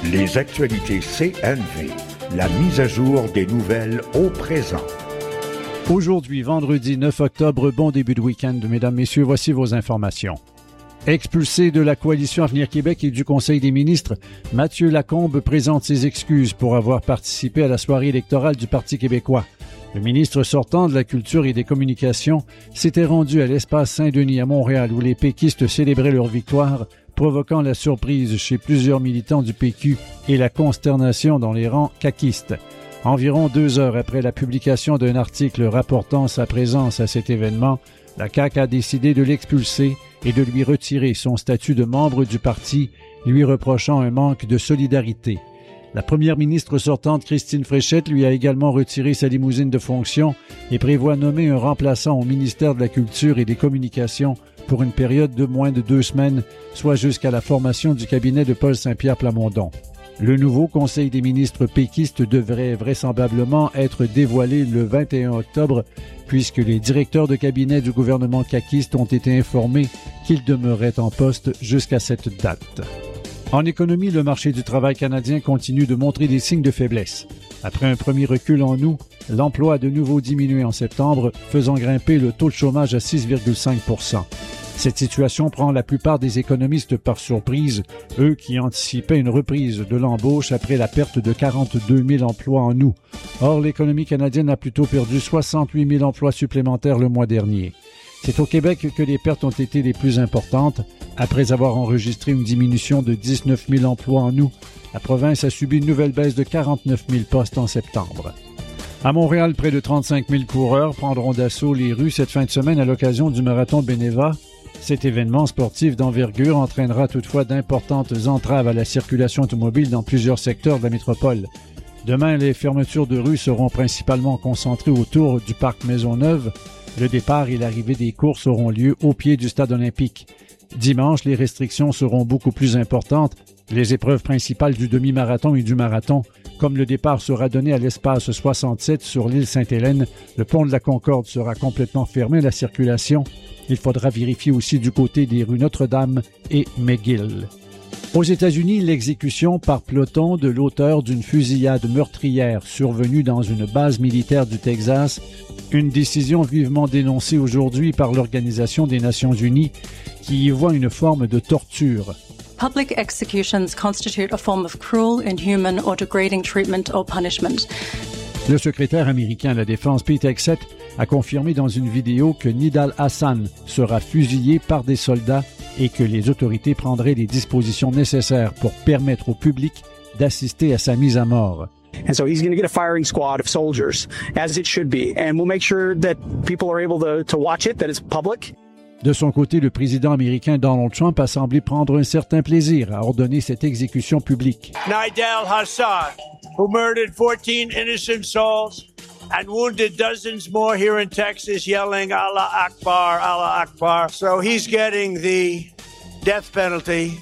Les actualités CNV, la mise à jour des nouvelles au présent. Aujourd'hui, vendredi 9 octobre, bon début de week-end, mesdames, messieurs, voici vos informations. Expulsé de la coalition Avenir Québec et du Conseil des ministres, Mathieu Lacombe présente ses excuses pour avoir participé à la soirée électorale du Parti québécois. Le ministre sortant de la Culture et des Communications s'était rendu à l'espace Saint-Denis à Montréal où les péquistes célébraient leur victoire, provoquant la surprise chez plusieurs militants du PQ et la consternation dans les rangs caquistes. Environ 2 heures après la publication d'un article rapportant sa présence à cet événement, la CAQ a décidé de l'expulser et de lui retirer son statut de membre du parti, lui reprochant un manque de solidarité. La première ministre sortante Christine Fréchette lui a également retiré sa limousine de fonction et prévoit nommer un remplaçant au ministère de la Culture et des Communications pour une période de moins de 2 semaines, soit jusqu'à la formation du cabinet de Paul Saint-Pierre Plamondon. Le nouveau Conseil des ministres péquistes devrait vraisemblablement être dévoilé le 21 octobre, puisque les directeurs de cabinet du gouvernement caquiste ont été informés qu'ils demeuraient en poste jusqu'à cette date. En économie, le marché du travail canadien continue de montrer des signes de faiblesse. Après un premier recul en août, l'emploi a de nouveau diminué en septembre, faisant grimper le taux de chômage à 6,5 %. Cette situation prend la plupart des économistes par surprise, eux qui anticipaient une reprise de l'embauche après la perte de 42 000 emplois en août. Or, l'économie canadienne a plutôt perdu 68 000 emplois supplémentaires le mois dernier. C'est au Québec que les pertes ont été les plus importantes. Après avoir enregistré une diminution de 19 000 emplois en août, la province a subi une nouvelle baisse de 49 000 postes en septembre. À Montréal, près de 35 000 coureurs prendront d'assaut les rues cette fin de semaine à l'occasion du marathon Beneva. Cet événement sportif d'envergure entraînera toutefois d'importantes entraves à la circulation automobile dans plusieurs secteurs de la métropole. Demain, les fermetures de rues seront principalement concentrées autour du parc Maisonneuve. Le départ et l'arrivée des courses auront lieu au pied du stade olympique. Dimanche, les restrictions seront beaucoup plus importantes. Les épreuves principales du demi-marathon et du marathon, comme le départ sera donné à l'espace 67 sur l'île Sainte-Hélène, le pont de la Concorde sera complètement fermé à la circulation. Il faudra vérifier aussi du côté des rues Notre-Dame et McGill. Aux États-Unis, l'exécution par peloton de l'auteur d'une fusillade meurtrière survenue dans une base militaire du Texas, une décision vivement dénoncée aujourd'hui par l'Organisation des Nations Unies qui y voit une forme de torture. Public executions constitute a form of cruel, inhuman or degrading treatment or punishment. Le secrétaire américain à la Défense, Pete Hegseth, a confirmé dans une vidéo que Nidal Hassan sera fusillé par des soldats et que les autorités prendraient les dispositions nécessaires pour permettre au public d'assister à sa mise à mort. And so he's going to get a firing squad of soldiers, as it should be. And we'll make sure that people are able to watch it, that it's public. De son côté, le président américain Donald Trump a semblé prendre un certain plaisir à ordonner cette exécution publique. Nidal Hassan, who murdered 14 innocent souls and wounded dozens more here in Texas, yelling Allah Akbar, Allah Akbar. So he's getting the death penalty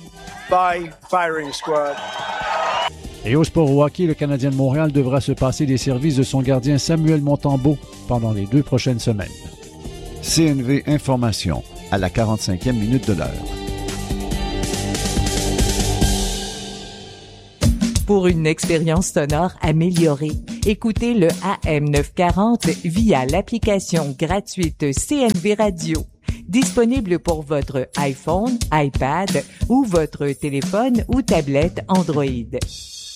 by firing squad. Et au sport au hockey, le Canadien de Montréal devra se passer des services de son gardien Samuel Montembeault pendant les 2 prochaines semaines. CNV Information, à la 45e minute de l'heure. Pour une expérience sonore améliorée, écoutez le AM940 via l'application gratuite CNV Radio. Disponible pour votre iPhone, iPad ou votre téléphone ou tablette Android.